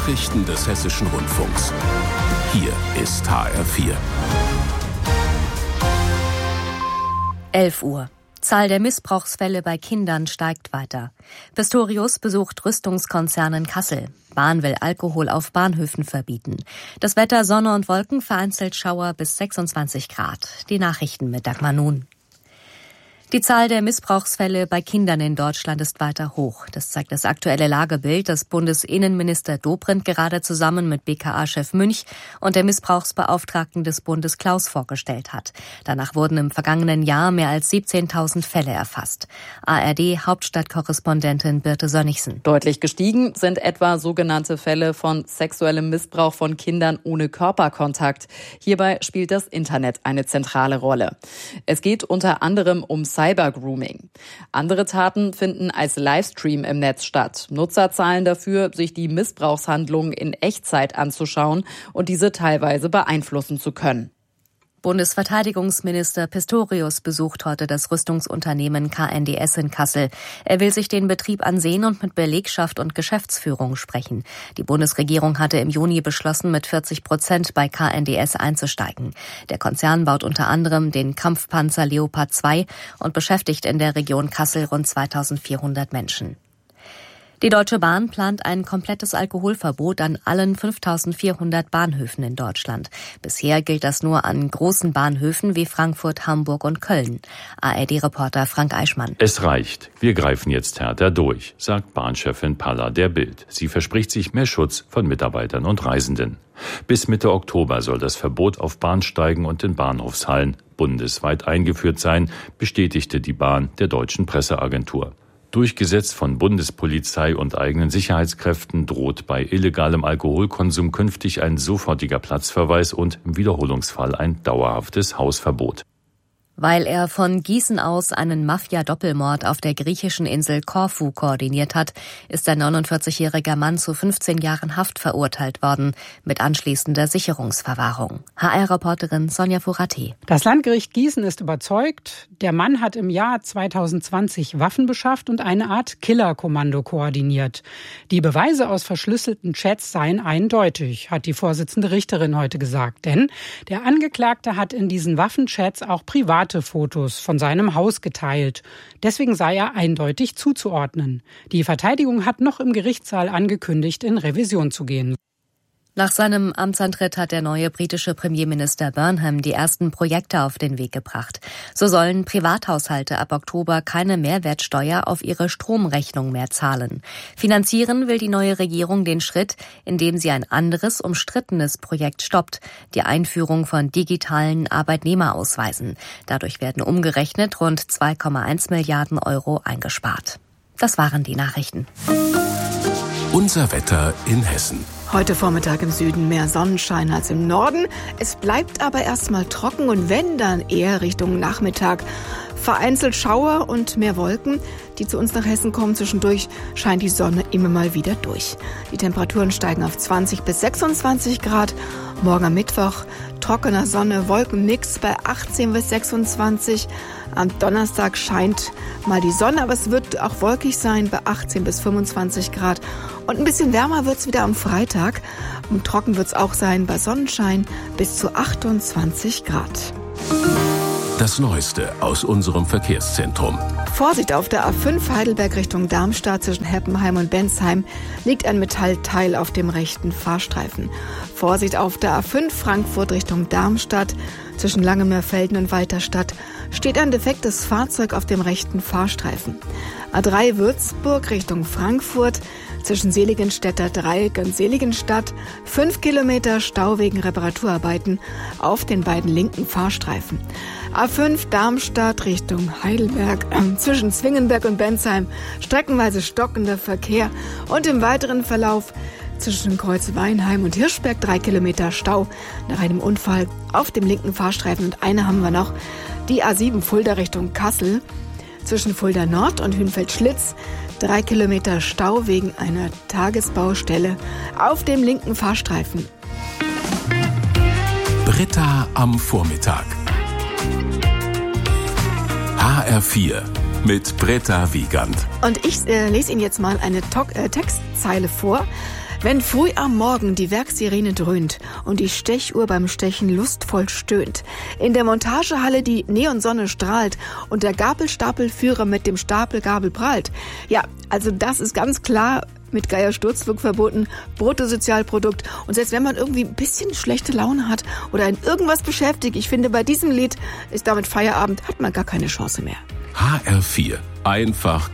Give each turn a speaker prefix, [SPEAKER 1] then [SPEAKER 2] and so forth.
[SPEAKER 1] Nachrichten des Hessischen Rundfunks. Hier ist HR4.
[SPEAKER 2] 11 Uhr. Zahl der Missbrauchsfälle bei Kindern steigt weiter. Pistorius besucht Rüstungskonzern in Kassel. Bahn will Alkohol auf Bahnhöfen verbieten. Das Wetter: Sonne und Wolken, vereinzelt Schauer bis 26 Grad. Die Nachrichten mit Dagmar Nun. Die Zahl der Missbrauchsfälle bei Kindern in Deutschland ist weiter hoch. Das zeigt das aktuelle Lagebild, das Bundesinnenminister Dobrindt gerade zusammen mit BKA-Chef Münch und der Missbrauchsbeauftragten des Bundes Klaus vorgestellt hat. Danach wurden im vergangenen Jahr mehr als 17.000 Fälle erfasst. ARD-Hauptstadtkorrespondentin Birte Sönnigsen.
[SPEAKER 3] Deutlich gestiegen sind etwa sogenannte Fälle von sexuellem Missbrauch von Kindern ohne Körperkontakt. Hierbei spielt das Internet eine zentrale Rolle. Es geht unter anderem um Cybergrooming. Andere Taten finden als Livestream im Netz statt. Nutzer zahlen dafür, sich die Missbrauchshandlungen in Echtzeit anzuschauen und diese teilweise beeinflussen zu können.
[SPEAKER 2] Bundesverteidigungsminister Pistorius besucht heute das Rüstungsunternehmen KNDS in Kassel. Er will sich den Betrieb ansehen und mit Belegschaft und Geschäftsführung sprechen. Die Bundesregierung hatte im Juni beschlossen, mit 40% bei KNDS einzusteigen. Der Konzern baut unter anderem den Kampfpanzer Leopard 2 und beschäftigt in der Region Kassel rund 2400 Menschen. Die Deutsche Bahn plant ein komplettes Alkoholverbot an allen 5.400 Bahnhöfen in Deutschland. Bisher gilt das nur an großen Bahnhöfen wie Frankfurt, Hamburg und Köln. ARD-Reporter Frank Eichmann.
[SPEAKER 4] Es reicht. Wir greifen jetzt härter durch, sagt Bahnchefin Palla der Bild. Sie verspricht sich mehr Schutz von Mitarbeitern und Reisenden. Bis Mitte Oktober soll das Verbot auf Bahnsteigen und in Bahnhofshallen bundesweit eingeführt sein, bestätigte die Bahn der Deutschen Presseagentur. Durchgesetzt von Bundespolizei und eigenen Sicherheitskräften droht bei illegalem Alkoholkonsum künftig ein sofortiger Platzverweis und im Wiederholungsfall ein dauerhaftes Hausverbot.
[SPEAKER 2] Weil er von Gießen aus einen Mafia-Doppelmord auf der griechischen Insel Korfu koordiniert hat, ist ein 49-jähriger Mann zu 15 Jahren Haft verurteilt worden, mit anschließender Sicherungsverwahrung. HR-Reporterin Sonja Furati.
[SPEAKER 5] Das Landgericht Gießen ist überzeugt, der Mann hat im Jahr 2020 Waffen beschafft und eine Art Killerkommando koordiniert. Die Beweise aus verschlüsselten Chats seien eindeutig, hat die Vorsitzende Richterin heute gesagt. Denn der Angeklagte hat in diesen Waffenchats auch private Fotos von seinem Haus geteilt. Deswegen sei er eindeutig zuzuordnen. Die Verteidigung hat noch im Gerichtssaal angekündigt, in Revision zu gehen.
[SPEAKER 2] Nach seinem Amtsantritt hat der neue britische Premierminister Burnham die ersten Projekte auf den Weg gebracht. So sollen Privathaushalte ab Oktober keine Mehrwertsteuer auf ihre Stromrechnung mehr zahlen. Finanzieren will die neue Regierung den Schritt, indem sie ein anderes, umstrittenes Projekt stoppt: die Einführung von digitalen Arbeitnehmerausweisen. Dadurch werden umgerechnet rund 2,1 Milliarden Euro eingespart. Das waren die Nachrichten.
[SPEAKER 1] Unser Wetter in Hessen.
[SPEAKER 6] Heute Vormittag im Süden mehr Sonnenschein als im Norden. Es bleibt aber erstmal trocken und wenn, dann eher Richtung Nachmittag. Vereinzelt Schauer und mehr Wolken, die zu uns nach Hessen kommen. Zwischendurch scheint die Sonne immer mal wieder durch. Die Temperaturen steigen auf 20 bis 26 Grad. Morgen am Mittwoch trockener Sonne, Wolkenmix bei 18 bis 26. Am Donnerstag scheint mal die Sonne, aber es wird auch wolkig sein bei 18 bis 25 Grad. Und ein bisschen wärmer wird es wieder am Freitag. Und trocken wird es auch sein bei Sonnenschein bis zu 28 Grad.
[SPEAKER 1] Das Neueste aus unserem Verkehrszentrum.
[SPEAKER 6] Vorsicht auf der A5 Heidelberg Richtung Darmstadt zwischen Heppenheim und Bensheim liegt ein Metallteil auf dem rechten Fahrstreifen. Vorsicht auf der A5 Frankfurt Richtung Darmstadt zwischen Langemeerfelden und Walterstadt steht ein defektes Fahrzeug auf dem rechten Fahrstreifen. A3 Würzburg Richtung Frankfurt zwischen Seligenstädter Dreieck und Seligenstadt 5 Kilometer Stau wegen Reparaturarbeiten auf den beiden linken Fahrstreifen. A5 Darmstadt Richtung Heidelberg zwischen Zwingenberg und Bensheim streckenweise stockender Verkehr und im weiteren Verlauf zwischen Kreuz Weinheim und Hirschberg 3 Kilometer Stau nach einem Unfall auf dem linken Fahrstreifen. Und eine haben wir noch, die A7 Fulda Richtung Kassel zwischen Fulda Nord und Hünfeld-Schlitz 3 Kilometer Stau wegen einer Tagesbaustelle auf dem linken Fahrstreifen.
[SPEAKER 1] Britta am Vormittag. HR4 mit Britta Wiegand.
[SPEAKER 6] Und ich lese Ihnen jetzt mal eine Textzeile vor. Wenn früh am Morgen die Werkssirene dröhnt und die Stechuhr beim Stechen lustvoll stöhnt, in der Montagehalle die Neonsonne strahlt und der Gabelstapelführer mit dem Stapelgabel prallt. Ja, also das ist ganz klar mit Geier Sturzflug verboten, Bruttosozialprodukt. Und selbst wenn man irgendwie ein bisschen schlechte Laune hat oder in irgendwas beschäftigt, ich finde, bei diesem Lied ist damit Feierabend, hat man gar keine Chance mehr.
[SPEAKER 1] HR4. Einfach